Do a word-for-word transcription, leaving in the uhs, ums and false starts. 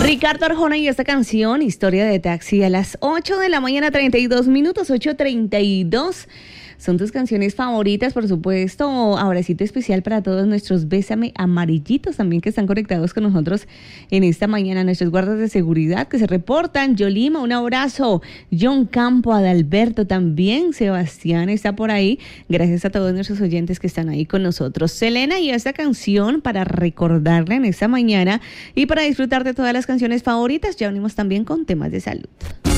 Ricardo Arjona y esta canción, Historia de Taxi, a las ocho de la mañana, treinta y dos minutos, ocho treinta y dos. Son tus canciones favoritas, por supuesto. Abracito especial para todos nuestros Bésame amarillitos también que están conectados con nosotros en esta mañana. Nuestros guardas de seguridad que se reportan. Yolima, un abrazo. John Campo, Adalberto también. Sebastián está por ahí. Gracias a todos nuestros oyentes que están ahí con nosotros. Selena y esta canción para recordarla en esta mañana y para disfrutar de todas las canciones favoritas. Ya unimos también con temas de salud.